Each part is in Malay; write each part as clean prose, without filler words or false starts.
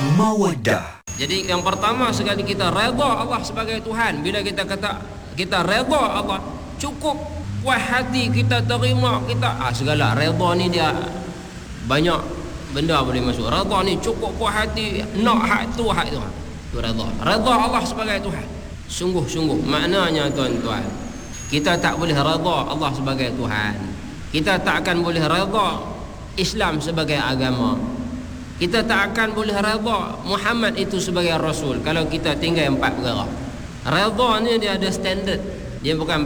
Mawaddah. Jadi yang pertama sekali kita redha Allah sebagai Tuhan. Bila kita kata kita redha Allah, cukup puas hati kita terima kita segala. Redha ni dia banyak benda boleh masuk. Redha ni cukup puas hati, nak hak tu hak tu. Tu redha. Redha Allah sebagai Tuhan. Sungguh-sungguh maknanya tuan-tuan, kita tak boleh redha Allah sebagai Tuhan. Kita tak akan boleh redha Islam sebagai agama. Kita tak akan boleh redha Muhammad itu sebagai Rasul kalau kita tinggal empat perkara. Redha ni dia ada standard. Dia bukan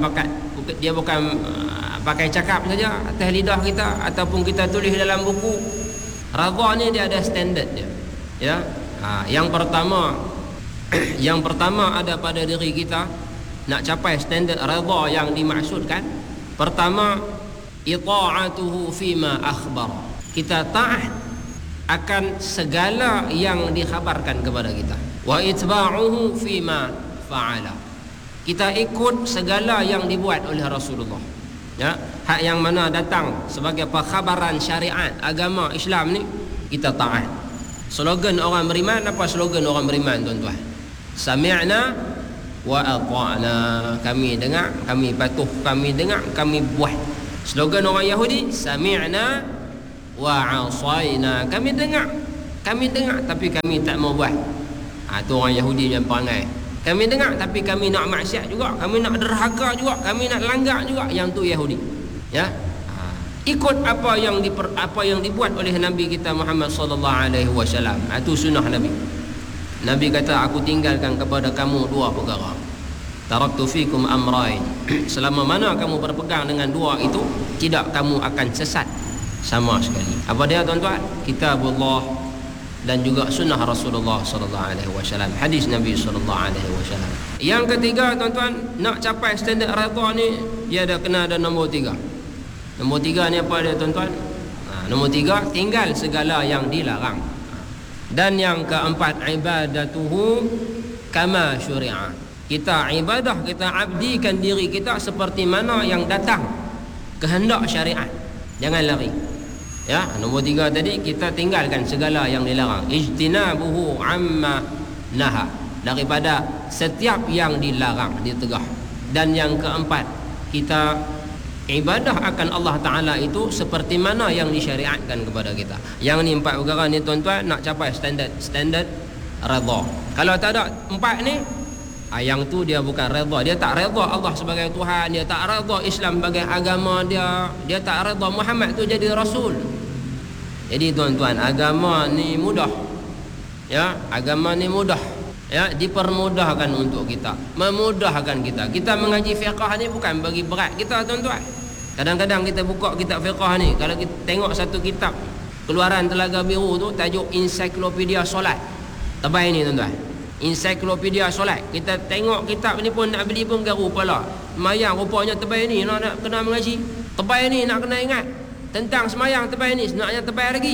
pakai cakap saja atas lidah kita ataupun kita tulis dalam buku. Redha ni dia ada standard dia. Ya. Yang pertama ada pada diri kita nak capai standard redha yang dimaksudkan. Pertama, ita'atuhu fima akhbar. Kita taat akan segala yang dikhabarkan kepada kita. Wa itba'uhu fima fa'ala. Kita ikut segala yang dibuat oleh Rasulullah. Ya, hak yang mana datang sebagai perkhabaran syariat agama Islam ni kita taat. Slogan orang beriman apa slogan orang beriman tuan-tuan? Sami'na wa ata'na. Kami dengar, kami patuh, kami dengar, kami buat. Slogan orang Yahudi, sami'na wa asaina. Kami dengar tapi kami tak mau buat. Tu orang Yahudi yang perangai. Kami dengar tapi kami nak maksiat juga, kami nak derhaka juga, kami nak langgar juga. Yang tu Yahudi. Ya. Ikut apa yang dibuat oleh Nabi kita Muhammad sallallahu alaihi wasallam. Itu sunnah Nabi. Nabi kata, aku tinggalkan kepada kamu dua perkara. Taraktu fikum amrain. Selama mana kamu berpegang dengan dua itu, tidak kamu akan sesat sama sekali. Apa dia tuan-tuan? Kitabullah dan juga sunnah Rasulullah sallallahu alaihi wasallam, hadis Nabi sallallahu alaihi wasallam. Yang ketiga tuan-tuan, nak capai standard redha ni dia kena ada nombor 3. Nombor 3 ni apa dia tuan-tuan? Nombor 3, tinggal segala yang dilarang. Dan yang keempat, ibadatuhu kama syuri'a. Kita ibadah, kita abdikan diri kita seperti mana yang datang kehendak syariat. Jangan lari. Ya, nombor 3 tadi, kita tinggalkan segala yang dilarang. Ijtinabuhu amma naha. Daripada setiap yang dilarang, ditegah. Dan yang keempat, kita ibadah akan Allah Ta'ala itu seperti mana yang disyariatkan kepada kita. Yang ni 4 perkara ni tuan-tuan, nak capai standard redha. Kalau tak ada 4 ni, yang tu dia bukan redha. Dia tak redha Allah sebagai Tuhan, dia tak redha Islam sebagai agama dia, dia tak redha Muhammad tu jadi Rasul. Jadi tuan-tuan, agama ni mudah. Ya, agama ni mudah. Ya, dipermudahkan untuk kita, memudahkan kita. Kita mengaji fiqh ni bukan bagi berat kita tuan-tuan. Kadang-kadang kita buka kitab fiqh ni, kalau kita tengok satu kitab keluaran Telaga Biru tu, tajuk Ensiklopedia Solat. Tebal ni tuan-tuan, Ensiklopedia Solat. Kita tengok kitab ni pun nak beli pun garu kepala. Semayang rupanya tebal ni nak kena mengaji. Tebal ni nak kena ingat. Tentang semayang tebal ni senaknya tebal lagi.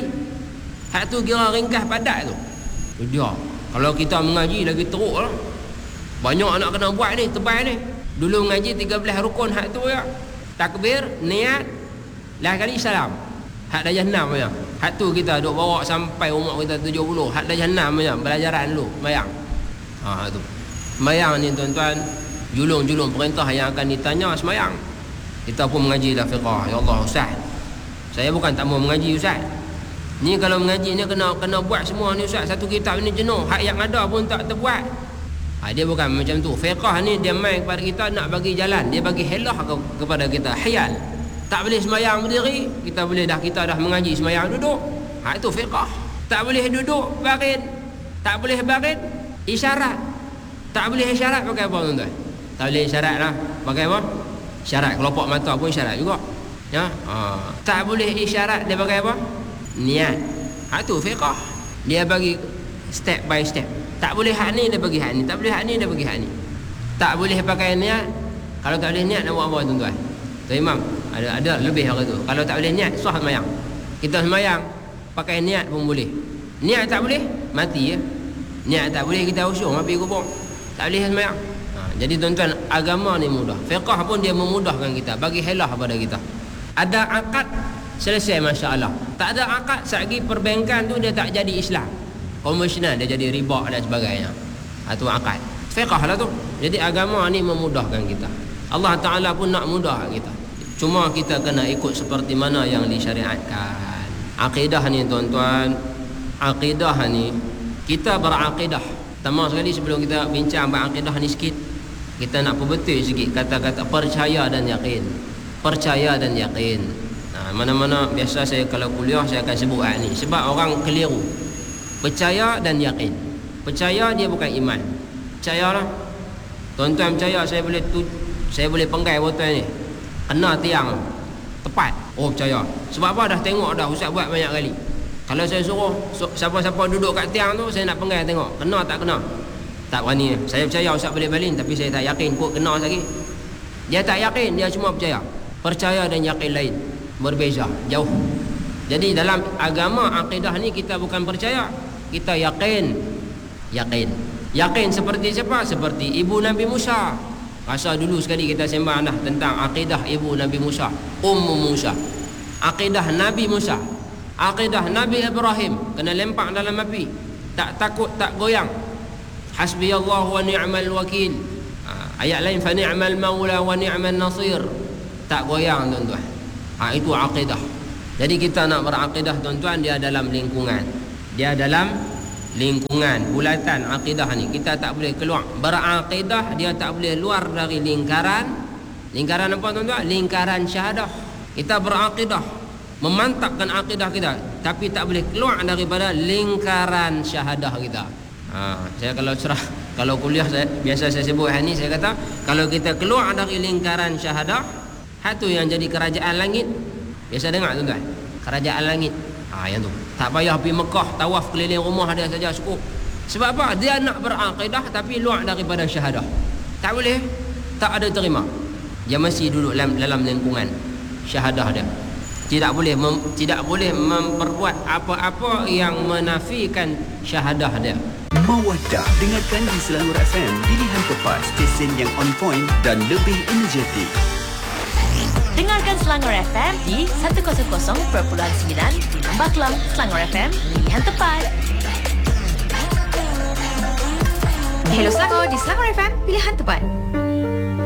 Hak tu kira ringkas padat tu. Dia kalau kita mengaji lagi teruk lah. Banyak nak kena buat ni, tebal ni. Dulu mengaji 13 rukun hak tu ya. Takbir, niat, last kali salam. Hak darjah 6 ya. Hak tu kita duk bawa sampai umur kita 70. Hak darjah 6 ya, belajaran dulu, sembahyang. Tu. Sembahyang ni tuan-tuan, julung-julung perintah yang akan ditanya sembahyang. Kita pun mengaji dah fiqh. Ya Allah Ustaz, saya bukan tak mau mengaji Ustaz. Ni kalau mengaji ni kena buat semua ni Ustaz. Satu kitab ni jenuh, hak yang ada pun tak terbuat. Dia bukan macam tu. Fiqh ni dia main kepada kita nak bagi jalan, dia bagi helah kepada kita, hayal. Tak boleh sembahyang berdiri, kita dah mengaji sembahyang duduk. Hak tu fiqh. Tak boleh duduk baring, tak boleh baring, isyarat. Tak boleh isyarat pakai apa tuan-tuan? Tak boleh isyarat lah. Pakai apa? Isyarat kelopak mata pun isyarat juga. Ya. Tak boleh isyarat, dia pakai apa? Niat. Hak tu fiqh. Dia bagi step by step. Tak boleh hak ni, dia bagi hak ni. Tak boleh hak ni, dia bagi hak ni. Tak boleh pakai niat. Kalau tak boleh niat nak buat apa tuan-tuan? Tuan Imam, ada lebih hari tu. Kalau tak boleh niat, sah sembahyang. Kita sembahyang pakai niat pun boleh. Niat tak boleh, mati ya. Niat tak boleh, kita usung api kubur. Tak boleh sembahyang. Jadi tuan-tuan, agama ni mudah. Fiqh pun dia memudahkan kita, bagi helah pada kita. Ada akad, selesai masya-Allah. Tak ada akad, satgi perbankan tu dia tak jadi Islam. komersial, dia jadi riba dan sebagainya. Itu akad. Fiqh lah tu. Jadi agama ni memudahkan kita. Allah Ta'ala pun nak mudah kita. Cuma kita kena ikut seperti mana yang disyariatkan. Akidah ni tuan-tuan, akidah ni, kita berakidah. Pertama sekali sebelum kita bincang berakidah ni sikit, kita nak perbetul sikit kata-kata percaya dan yakin. Percaya dan yakin. Mana-mana biasa saya kalau kuliah saya akan sebut ni. Sebab orang keliru. Percaya dan yakin. Percaya dia bukan iman. Percayalah. Tuan-tuan percaya saya boleh penggai botol ni. Kena tiang. Tepat. Oh percaya. Sebab apa? Dah tengok dah ustaz buat banyak kali. Kalau saya suruh siapa-siapa duduk kat tiang tu, saya nak penggai tengok. Kena tak kena? Tak berani. Saya percaya ustaz boleh balin, tapi saya tak yakin kot kena lagi. Dia tak yakin, dia cuma percaya. Percaya dan yakin lain. Berbeza. Jauh. Jadi dalam agama akidah ni kita bukan percaya. Kita yakin. Yakin. Yakin seperti siapa? Seperti ibu Nabi Musa. Rasa dulu sekali kita sembang dah tentang akidah ibu Nabi Musa, Ummu Musa. Akidah Nabi Musa, akidah Nabi Ibrahim, kena lempak dalam api, tak takut, tak goyang. Hasbiyallahu wa ni'mal wakil. Ayat lain fa ni'mal maula wa ni'man nasir. Tak goyang tuan-tuan. Itu akidah. Jadi kita nak berakidah tuan-tuan, dia dalam lingkungan. Dia dalam lingkungan bulatan akidah ni. Kita tak boleh keluar. Berakidah dia tak boleh luar dari lingkaran. Lingkaran apa tuan-tuan? Lingkaran syahadah. Kita berakidah, memantapkan akidah kita, tapi tak boleh keluar daripada lingkaran syahadah kita. Saya kalau kuliah biasa saya sebut ni, saya kata kalau kita keluar dari lingkaran syahadah, itu yang jadi kerajaan langit. Biasa dengar tuan-tuan, kerajaan langit. Yang tu. Tak payah pergi Mekah tawaf keliling rumah dia saja cukup. Sebab apa? Dia nak berakidah tapi luar daripada syahadah. Tak boleh. Tak ada terima. Dia masih duduk dalam lingkungan syahadah dia. Tidak boleh memperbuat apa-apa yang menafikan syahadah dia. Mawaddah, dengarkan di Selangor FM, pilihan tepat, stesen yang on point dan lebih energetik. Dengarkan Selangor FM di 100.9 di Lembah Kelang. Selangor FM, pilihan tepat. Hello Selangor, di Selangor FM, pilihan tepat.